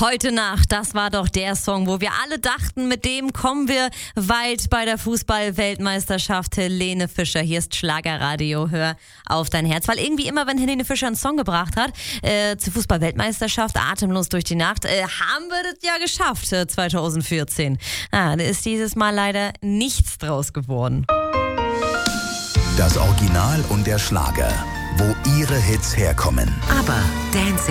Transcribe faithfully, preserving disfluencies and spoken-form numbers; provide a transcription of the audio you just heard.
Heute Nacht, das war doch der Song, wo wir alle dachten, mit dem kommen wir weit bei der Fußball-Weltmeisterschaft. Helene Fischer, hier ist Schlagerradio, hör auf dein Herz. Weil irgendwie immer, wenn Helene Fischer einen Song gebracht hat, äh, zur Fußball-Weltmeisterschaft, atemlos durch die Nacht, äh, haben wir das ja geschafft, äh, zwanzig vierzehn. Ah, da ist dieses Mal leider nichts draus geworden. Das Original und der Schlager, wo ihre Hits herkommen. Aber Dancing